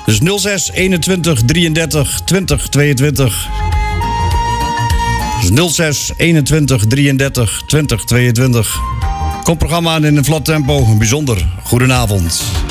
Dus 06 21 33 20 22. Dus 06 21 33 20 22. Komt programma aan in een vlot tempo. Een bijzonder goedenavond.